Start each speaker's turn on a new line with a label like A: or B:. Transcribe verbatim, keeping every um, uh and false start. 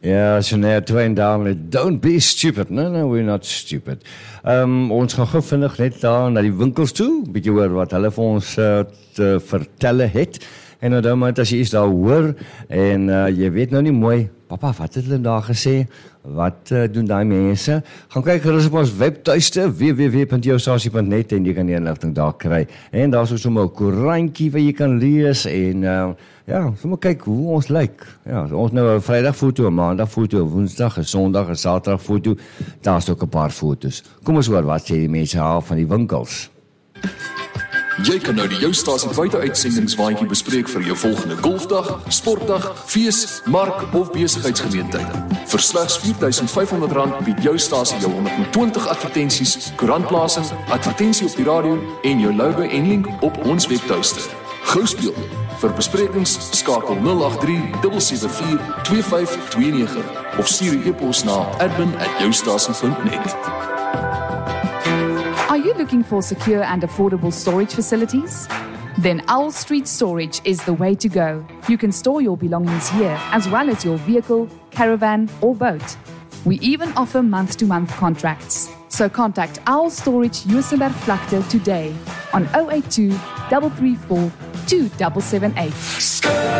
A: Ja, Shania Twain daarmee, don't be stupid. No, no, we're not stupid. Um, ons gaan gou vinnig net daar na die winkels toe, bietjie hoor wat hulle vir ons uh, te vertelle het. En nou dan, as jy iets daar hoor, en uh, jy weet nou nie mooi, papa, wat het hulle daar gesê? Wat uh, doen die mense? Gaan kyk gerus op ons webtuiste, w w w punt jou stasie punt net, en jy kan die inligting daar kry. En daar is ook sommer 'n koerantjie wat jy kan lees, en uh, ja, sommer kyk hoe ons lyk. Ja, ons nou 'n Vrydag foto, 'n Maandag foto, 'n Woensdag, 'n Sondag, 'n Saterdag foto. Daar's ook 'n paar foto's. Kom ons hoor wat sê die mense al van die winkels.
B: Jy kan nou die Jou Stasie buite-uitsendingswaandjie bespreek vir jou volgende golfdag, sportdag, fees, mark of besigheidsgeleentheid. Vir slegs vier duisend vyf honderd rand bied Jou Stasie jou honderd en twintig advertensies, koerantplasing, advertensie op die radio en jou logo en link op ons webtuiste. Gou speel. Vir besprekings skakel nul agt drie sewe sewe vier twee vyf twee nege of stuur 'n e-pos na admin at jou stasie punt net.
C: Are you looking for secure and affordable storage facilities? Then Owl Street Storage is the way to go. You can store your belongings here, as well as your vehicle, caravan, or boat. We even offer month-to-month contracts. So contact Owl Storage Juisenberg Vlakte today on zero eight two, three three four, two seven seven eight.